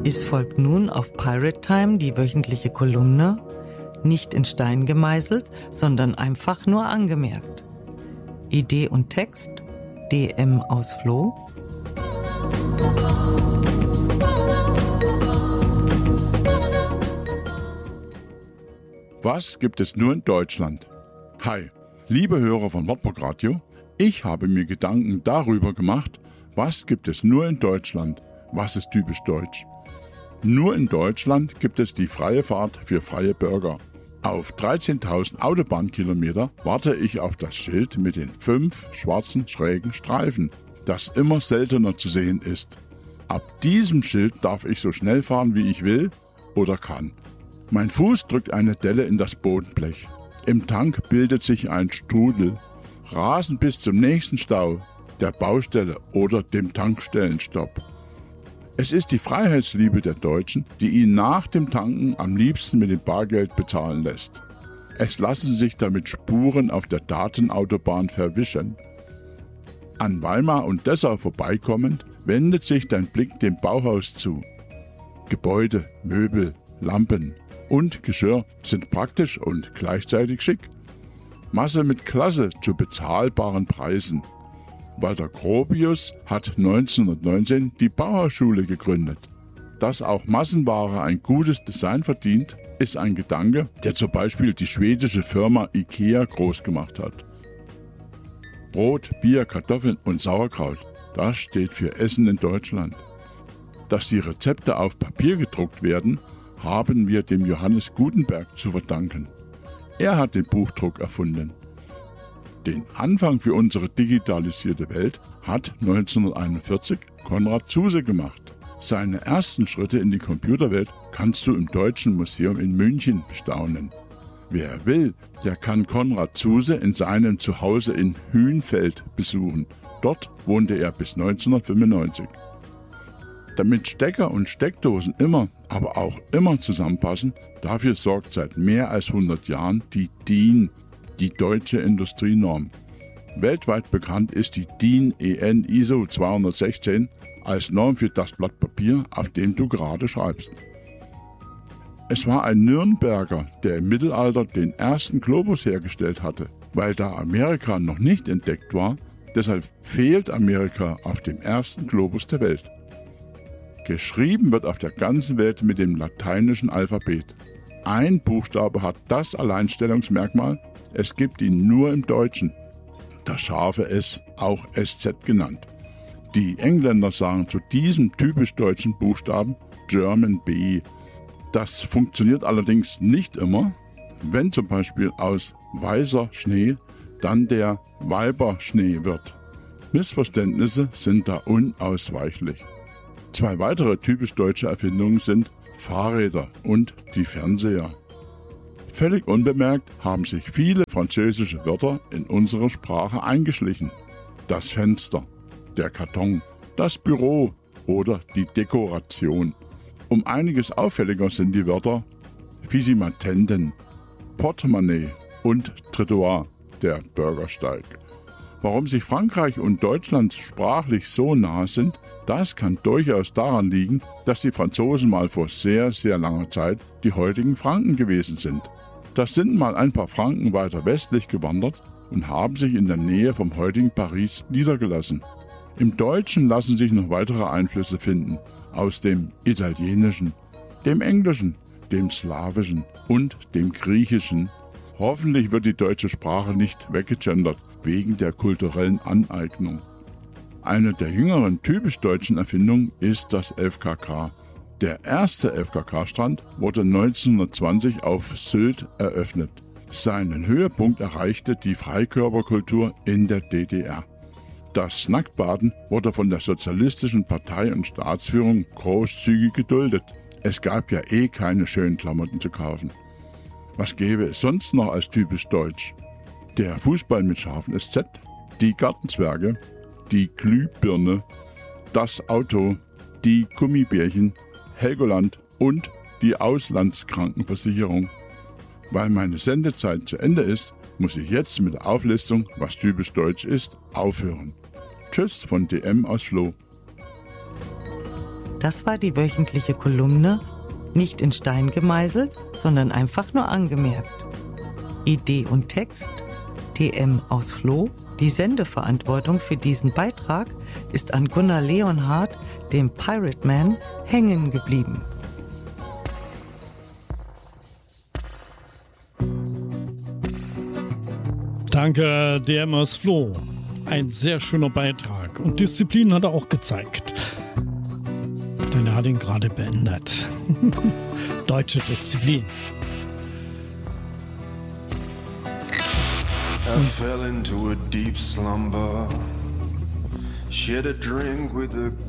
Es folgt nun auf Pirate Time die wöchentliche Kolumne, nicht in Stein gemeißelt, sondern einfach nur angemerkt. Idee und Text DM aus Floh. Was gibt es nur in Deutschland? Hi, liebe Hörer von Wartburg Radio, ich habe mir Gedanken darüber gemacht, was gibt es nur in Deutschland, was ist typisch deutsch. Nur in Deutschland gibt es die freie Fahrt für freie Bürger. Auf 13.000 Autobahnkilometer warte ich auf das Schild mit den 5 schwarzen schrägen Streifen, das immer seltener zu sehen ist. Ab diesem Schild darf ich so schnell fahren, wie ich will oder kann. Mein Fuß drückt eine Delle in das Bodenblech. Im Tank bildet sich ein Strudel. Rasen bis zum nächsten Stau, der Baustelle oder dem Tankstellenstopp. Es ist die Freiheitsliebe der Deutschen, die ihn nach dem Tanken am liebsten mit dem Bargeld bezahlen lässt. Es lassen sich damit Spuren auf der Datenautobahn verwischen. An Weimar und Dessau vorbeikommend wendet sich dein Blick dem Bauhaus zu. Gebäude, Möbel, Lampen und Geschirr sind praktisch und gleichzeitig schick. Masse mit Klasse zu bezahlbaren Preisen. Walter Gropius hat 1919 die Bauhausschule gegründet. Dass auch Massenware ein gutes Design verdient, ist ein Gedanke, der zum Beispiel die schwedische Firma IKEA groß gemacht hat. Brot, Bier, Kartoffeln und Sauerkraut, das steht für Essen in Deutschland. Dass die Rezepte auf Papier gedruckt werden, haben wir dem Johannes Gutenberg zu verdanken. Er hat den Buchdruck erfunden. Den Anfang für unsere digitalisierte Welt hat 1941 Konrad Zuse gemacht. Seine ersten Schritte in die Computerwelt kannst du im Deutschen Museum in München bestaunen. Wer will, der kann Konrad Zuse in seinem Zuhause in Hünfeld besuchen. Dort wohnte er bis 1995. Damit Stecker und Steckdosen immer, aber auch immer zusammenpassen, dafür sorgt seit mehr als 100 Jahren die DIN, die Deutsche Industrienorm. Weltweit bekannt ist die DIN EN ISO 216 als Norm für das Blatt Papier, auf dem du gerade schreibst. Es war ein Nürnberger, der im Mittelalter den ersten Globus hergestellt hatte. Weil da Amerika noch nicht entdeckt war, deshalb fehlt Amerika auf dem ersten Globus der Welt. Geschrieben wird auf der ganzen Welt mit dem lateinischen Alphabet. Ein Buchstabe hat das Alleinstellungsmerkmal, es gibt ihn nur im Deutschen. Das scharfe S, auch SZ genannt. Die Engländer sagen zu diesem typisch deutschen Buchstaben German B. Das funktioniert allerdings nicht immer. Wenn zum Beispiel aus weißer Schnee dann der Weiberschnee wird. Missverständnisse sind da unausweichlich. 2 weitere typisch deutsche Erfindungen sind Fahrräder und die Fernseher. Völlig unbemerkt haben sich viele französische Wörter in unsere Sprache eingeschlichen. Das Fenster, der Karton, das Büro oder die Dekoration. Um einiges auffälliger sind die Wörter Fisimatenden, Portemonnaie und Trottoir, der Bürgersteig. Warum sich Frankreich und Deutschland sprachlich so nah sind, das kann durchaus daran liegen, dass die Franzosen mal vor sehr, sehr langer Zeit die heutigen Franken gewesen sind. Das sind mal ein paar Franken weiter westlich gewandert und haben sich in der Nähe vom heutigen Paris niedergelassen. Im Deutschen lassen sich noch weitere Einflüsse finden, aus dem Italienischen, dem Englischen, dem Slawischen und dem Griechischen. Hoffentlich wird die deutsche Sprache nicht weggegendert, wegen der kulturellen Aneignung. Eine der jüngeren typisch deutschen Erfindungen ist das FKK. Der erste FKK-Strand wurde 1920 auf Sylt eröffnet. Seinen Höhepunkt erreichte die Freikörperkultur in der DDR. Das Nacktbaden wurde von der Sozialistischen Partei und Staatsführung großzügig geduldet. Es gab ja keine schönen Klamotten zu kaufen. Was gäbe es sonst noch als typisch deutsch? Der Fußball mit scharfem SZ, die Gartenzwerge, die Glühbirne, das Auto, die Gummibärchen, Helgoland und die Auslandskrankenversicherung. Weil meine Sendezeit zu Ende ist, muss ich jetzt mit der Auflistung, was typisch deutsch ist, aufhören. Tschüss von DM aus Floh. Das war die wöchentliche Kolumne Nicht in Stein gemeißelt, sondern einfach nur angemerkt. Idee und Text DM aus Floh. Die Sendeverantwortung für diesen Beitrag ist an Gunnar Leonhardt, dem Pirate Man, hängen geblieben. Danke, DM aus Floh. Ein sehr schöner Beitrag. Und Disziplin hat er auch gezeigt. Denn er hat ihn gerade beendet. Deutsche Disziplin. I fell into a deep slumber. Shared a drink with a